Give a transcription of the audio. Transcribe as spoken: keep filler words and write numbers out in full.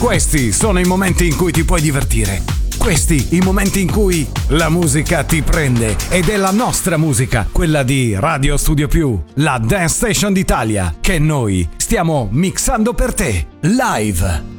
Questi sono i momenti in cui ti puoi divertire. Questi i momenti in cui la musica ti prende, ed è la nostra musica, quella di Radio Studio Più, la Dance Station d'Italia, che noi stiamo mixando per te, live.